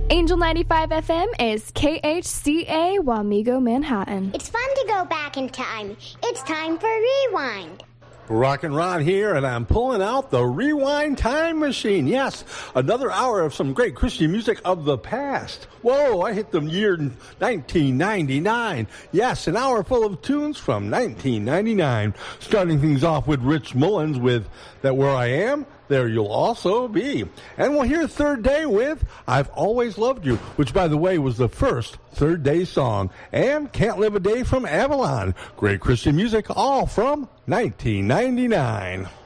Angel 95 FM is KHCA Wamego, Manhattan. It's fun to go back in time. It's time for Rewind. Rockin' Ron here, and I'm pulling out the Rewind Time Machine. Yes, another hour of some great Christian music of the past. Whoa, I hit the year 1999. Yes, an hour full of tunes from 1999. Starting things off with Rich Mullins with That Where I Am, There You'll Also Be. And we'll hear Third Day with I've Always Loved You, which, by the way, was the first Third Day song. And Can't Live a Day from Avalon. Great Christian music, all from 1999.